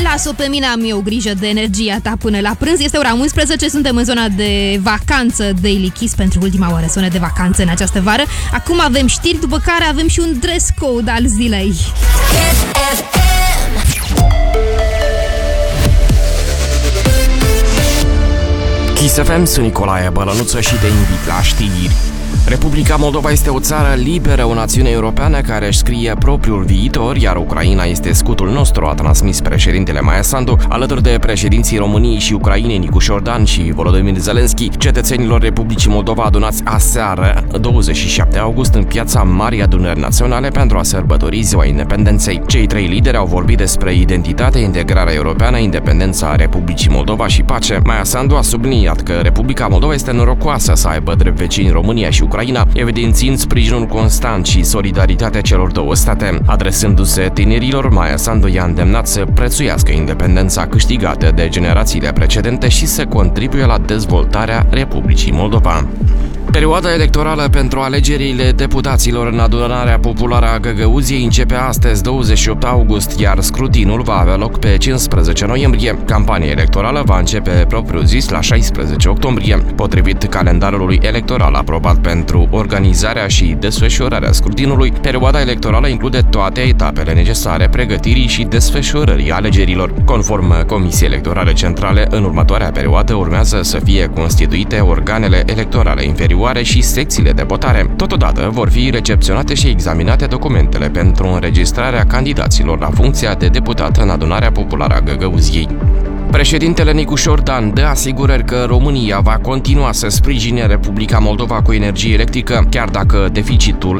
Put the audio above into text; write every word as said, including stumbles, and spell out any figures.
las-o pe mine, am eu grijă de energia ta până la prânz. Este ora unsprezece, suntem în zona de vacanță Daily Kiss pentru ultima oară, zonă de vacanță în această vară. Acum avem știri, după care avem și un dress code al zilei. Kiss F M, sunt Nicolae Bălănuță și te invit la știri. Republica Moldova este o țară liberă, o națiune europeană care își scrie propriul viitor, iar Ucraina este scutul nostru, a transmis președintele Maia Sandu, alături de președinții României și Ucrainei Nicu Șordan și Volodymyr Zelensky, cetățenilor Republicii Moldova adunați aseară, douăzeci și șapte august, în piața Marii Adunări Naționale pentru a sărbători Ziua Independenței. Cei trei lideri au vorbit despre identitate, integrarea europeană, independența Republicii Moldova și pace. Maia Sandu a subliniat că Republica Moldova este norocoasă să aibă drept vecini România și Ucraina, evidențiind sprijinul constant și solidaritatea celor două state. Adresându-se tinerilor, Maia Sandu i-a îndemnat să prețuiască independența câștigată de generațiile precedente și să contribuie la dezvoltarea Republicii Moldova. Perioada electorală pentru alegerile deputaților în Adunarea Populară a Găgăuziei începe astăzi, douăzeci și opt august, iar scrutinul va avea loc pe cincisprezece noiembrie. Campania electorală va începe propriu-zis la șaisprezece octombrie. Potrivit calendarului electoral aprobat pentru organizarea și desfășurarea scrutinului, perioada electorală include toate etapele necesare pregătirii și desfășurării alegerilor. Conform Comisiei Electorale Centrale, în următoarea perioadă urmează să fie constituite organele electorale inferioare și secțiile de votare. Totodată vor fi recepționate și examinate documentele pentru înregistrarea candidaților la funcția de deputat în Adunarea Populară a Găgăuziei. Președintele Nicu Șordan dă asigurări că România va continua să sprijine Republica Moldova cu energie electrică, chiar dacă deficitul